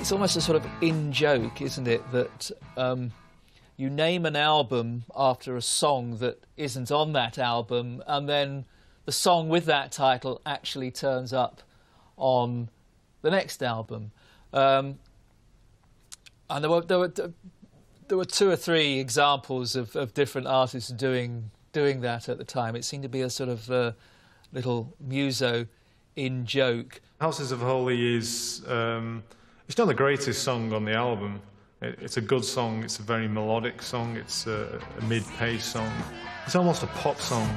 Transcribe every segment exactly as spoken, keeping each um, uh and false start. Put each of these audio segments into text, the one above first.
it's almost a sort of in-joke, isn't it, that um, you name an album after a song that isn't on that album, and then the song with that title actually turns up on the next album. Um, and there were, there were there were two or three examples of, of different artists doing doing that at the time. It seemed to be a sort of uh, little muso in joke. Houses of Holy is um, it's not the greatest song on the album. It, it's a good song. It's a very melodic song. It's a, a mid-pace song. It's almost a pop song.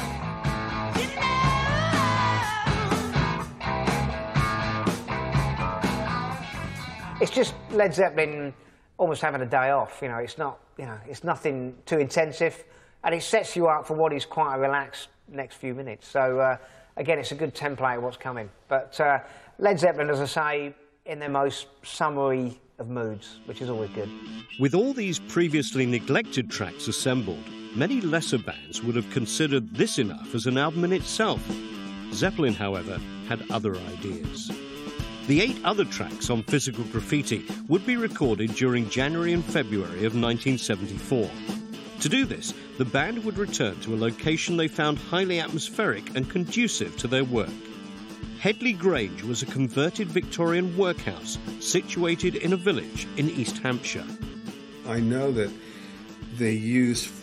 It's just Led Zeppelin almost having a day off, you know, it's not, you know, it's nothing too intensive, and it sets you up for what is quite a relaxed next few minutes. So, uh, again, it's a good template of what's coming. But uh, Led Zeppelin, as I say, in their most summery of moods, which is always good. With all these previously neglected tracks assembled, many lesser bands would have considered this enough as an album in itself. Zeppelin, however, had other ideas. The eight other tracks on Physical Graffiti would be recorded during January and February of nineteen seventy-four. To do this, the band would return to a location they found highly atmospheric and conducive to their work. Headley Grange was a converted Victorian workhouse situated in a village in East Hampshire. I know that they used